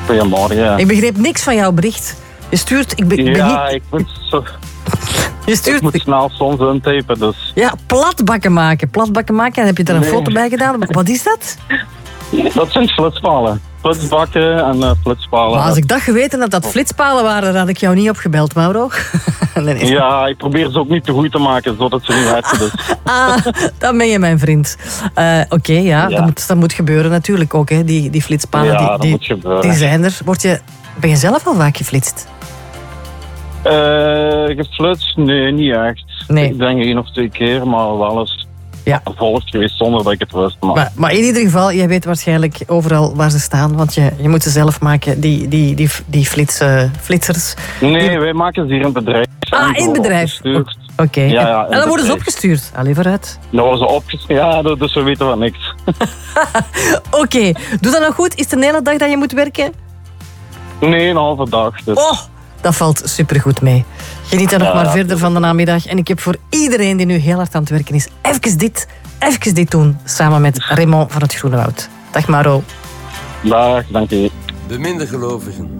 Goedemorgen. Ik begreep niks van jouw bericht. Je stuurt... Ik moet snel soms intypen, dus... Ja, platbakken maken. Platbakken maken, heb je daar een foto bij gedaan? Wat is dat? Dat zijn flitspalen. Flitsbakken en flitspalen. Maar als ik dat geweten had dat flitspalen waren, dan had ik jou niet opgebeld, Mauro. Nee. Ja, ik probeer ze ook niet te goed te maken, zodat ze niet werken. Dus. Dan ben je mijn vriend. Oké, ja. Dat moet gebeuren natuurlijk ook, hè. Die flitspalen, ja, dat moet gebeuren. Die zijn er. Ben je zelf al vaak geflitst? Geflitst? Nee, niet echt. Nee. Ik denk 1 of 2 keer, maar wel eens gevolgd geweest zonder dat ik het wist. Maar in ieder geval, jij weet waarschijnlijk overal waar ze staan, want je moet ze zelf maken, die flitsers. Nee, wij maken ze hier in het bedrijf. In het bedrijf? Oké. Ja, en dan worden ze opgestuurd. Allee, vooruit. Dan worden ze opgestuurd. Ja, dus we weten van niks. Oké. Doe dat nog goed? Is het een hele dag dat je moet werken? Nee, een halve dag. Dus. Oh, dat valt supergoed mee. Geniet er nog maar verder van de namiddag. En ik heb voor iedereen die nu heel hard aan het werken is, even dit doen, samen met Raymond van het Groene Woud. Dag Maro. Dag, dank je. Beminde gelovigen.